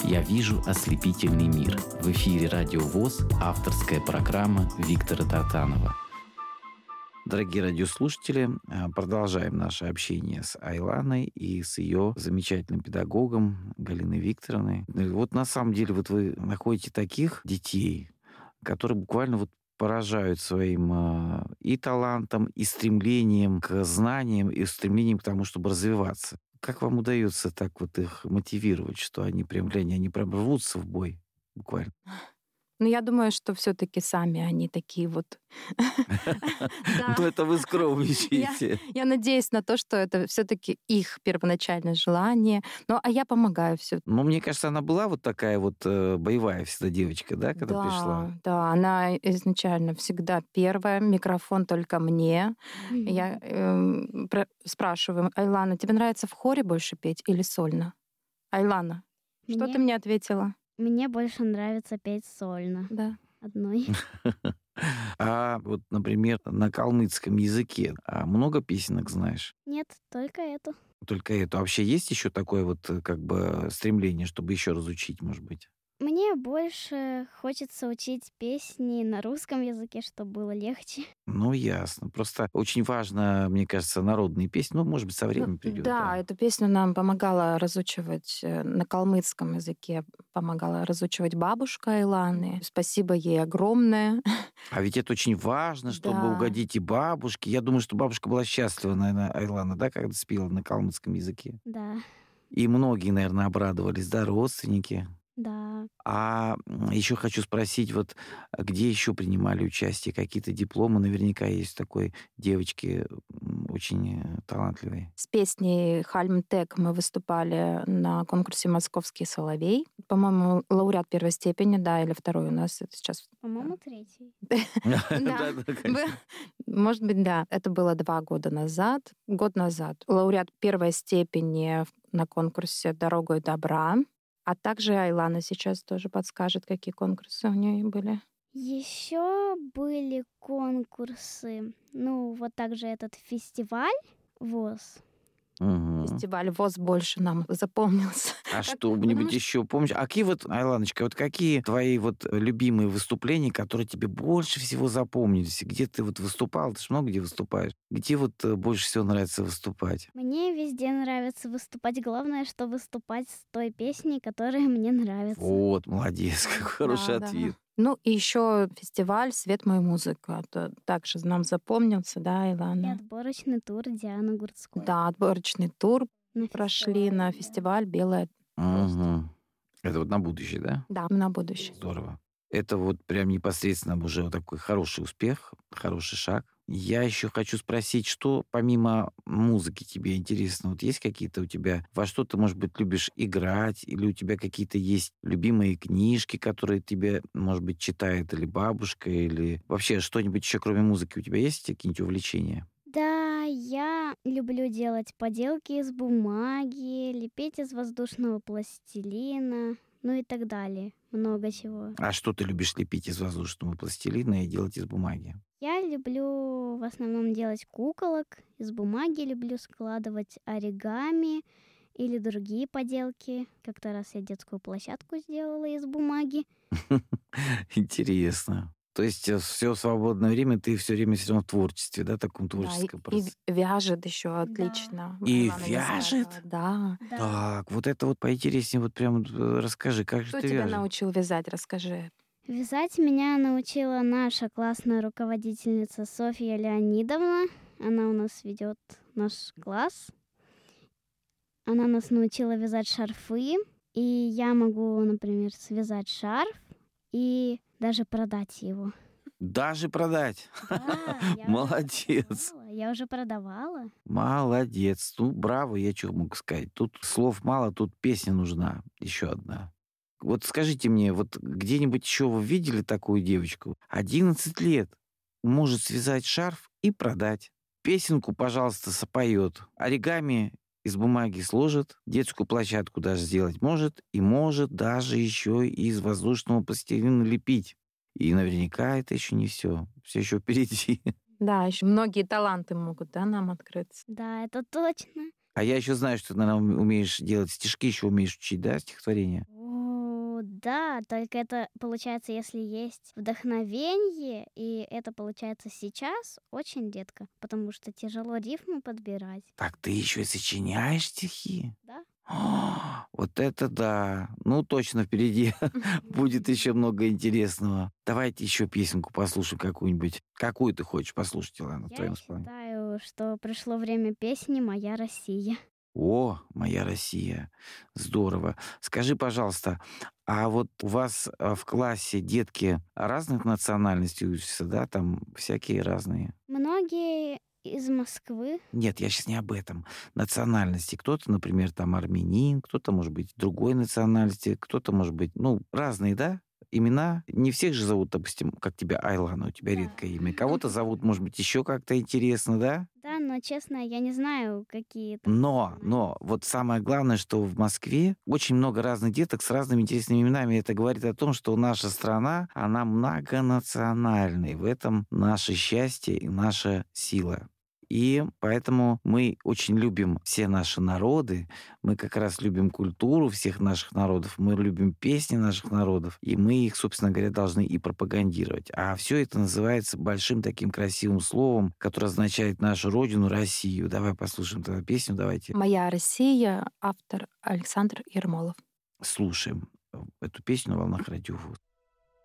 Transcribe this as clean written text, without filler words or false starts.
«Я вижу ослепительный мир». В эфире «Радио ВОС» авторская программа Виктора Тартанова. Дорогие радиослушатели, продолжаем наше общение с Айланой и с ее замечательным педагогом Галиной Викторовной. Вот на самом деле вот вы находите таких детей, которые буквально вот поражают своим и талантом, и стремлением к знаниям, и стремлением к тому, чтобы развиваться. Как вам удается так вот их мотивировать, что они прям, они прям рвутся в бой буквально? Ну, я думаю, что все-таки сами они такие вот. Ну, это вы скромничаете. Я надеюсь на то, что это все-таки их первоначальное желание. Ну, а я помогаю все. Ну, мне кажется, она была вот такая вот боевая всегда девочка, да, когда пришла? Да, она изначально всегда первая, микрофон только мне. Я спрашиваю: Айлана, тебе нравится в хоре больше петь или сольно? Айлана, что ты мне ответила? Мне больше нравится петь сольно. Да. Одной. А вот, например, на калмыцком языке много песенок знаешь? Нет, только эту. Только эту. А вообще есть еще такое вот как бы стремление, чтобы еще разучить, может быть? Мне больше хочется учить песни на русском языке, чтобы было легче. Ну, ясно. Просто очень важно, мне кажется, народные песни. Ну, может быть, со временем придет. Да, эту песню нам помогала разучивать на калмыцком языке, помогала разучивать бабушка Айланы. Спасибо ей огромное. А ведь это очень важно, чтобы угодить и бабушке. Я думаю, что бабушка была счастлива, наверное, Айлана, да, когда спела на калмыцком языке. Да. И многие, наверное, обрадовались, да, родственники. Да. А еще хочу спросить, вот где еще принимали участие? Какие-то дипломы наверняка есть такой девочки очень талантливой. С песней «Хальмтек» мы выступали на конкурсе «Московский соловей». По-моему, лауреат первой степени, да, или второй у нас это сейчас. По-моему, третий. Да, может быть, да. Это было 2 года назад. Год назад. Лауреат первой степени на конкурсе «Дорогой добра». А также Айлана сейчас тоже подскажет, какие конкурсы у нее были. Еще были конкурсы. Ну, вот также этот фестиваль ВОС. Фестиваль ВОС больше нам запомнился. А что-нибудь еще помнишь? А какие вот, Айланочка, вот какие твои вот любимые выступления, которые тебе больше всего запомнились? Где ты вот выступала? Ты же много где выступаешь. Где вот больше всего нравится выступать? Мне везде нравится выступать. Главное, что выступать с той песней, которая мне нравится. Вот, молодец, какой хороший ответ. Ну, и еще фестиваль «Свет моей музыки». Это также нам запомнился, да, И Илана? отборочный тур Дианы Гурцкой. Да, отборочный тур прошли на фестиваль «Белая». Это вот на будущее, да? Да, на будущее. Здорово. Это вот прям непосредственно уже вот такой хороший успех, хороший шаг. Я еще хочу спросить, что помимо музыки тебе интересно? Вот есть какие-то у тебя, во что ты, может быть, любишь играть? Или у тебя какие-то есть любимые книжки, которые тебе, может быть, читает или бабушка, или вообще что-нибудь еще кроме музыки у тебя есть какие-нибудь увлечения? Да, я люблю делать поделки из бумаги, лепить из воздушного пластилина, ну и так далее. Много чего. А что ты любишь лепить из воздушного пластилина и делать из бумаги? Я люблю в основном делать куколок из бумаги, люблю складывать оригами или другие поделки. Как-то раз я детскую площадку сделала из бумаги. Интересно. То есть все свободное время ты все время все равно в творчестве, да, таком творческом процессе. И вяжет еще отлично. И Айлана, вяжет? Да. Так, вот это вот поинтереснее, вот прям расскажи, как же Кто ты тебя вяжешь? научил вязать? Расскажи. Вязать меня научила наша классная руководительница Софья Леонидовна. Она у нас ведет наш класс. Она нас научила вязать шарфы. И я могу, например, связать шарф и даже продать его. Даже продать? Да, Молодец. Я уже продавала. Молодец. Ну, браво, я что могу сказать. Тут слов мало, тут песня нужна. Еще одна. Вот скажите мне, вот где-нибудь еще вы видели такую девочку? 11 лет. Может связать шарф и продать. Песенку, пожалуйста, сопоет. Оригами из бумаги сложит, детскую площадку даже сделать может, и может даже еще и из воздушного пластилина лепить. И наверняка это еще не все. Все еще впереди. Да, еще многие таланты могут, да, нам открыться. Да, это точно. А я еще знаю, что ты, наверное, умеешь делать стишки, еще умеешь учить, да, стихотворение? О, Да, только это получается, если есть вдохновение, и это получается сейчас, очень редко, потому что тяжело рифму подбирать. Так ты еще и сочиняешь стихи? Да? Вот это да. Ну, точно впереди будет еще много интересного. Давайте еще песенку послушаем какую-нибудь. Какую ты хочешь послушать, Илана, в Я твоем исполнении? считаю, что пришло время песни «Моя Россия». О, моя Россия. Здорово. Скажи, пожалуйста, а вот у вас в классе детки разных национальностей учатся, да? Там всякие разные. Многие из Москвы. Нет, я сейчас не об этом. Национальности. Кто-то, например, там армянин, кто-то, может быть, другой национальности, кто-то, может быть, ну, разные, да? Имена. Не всех же зовут, допустим, как тебя Айлана, у тебя Да. редкое имя. Кого-то зовут, может быть, еще как-то интересно, да? Да, но честно, я не знаю, какие там Но, национальности. вот самое главное, что в Москве очень много разных деток с разными интересными именами. Это говорит о том, что наша страна, она многонациональная. В этом наше счастье и наша сила. И поэтому мы очень любим все наши народы, мы как раз любим культуру всех наших народов, мы любим песни наших народов, и мы их, собственно говоря, должны и пропагандировать. А все это называется большим таким красивым словом, которое означает нашу родину, Россию. Давай послушаем тогда песню, давайте «Моя Россия», автор Александр Ермолов. слушаем эту песню на волнах Радио ВОС.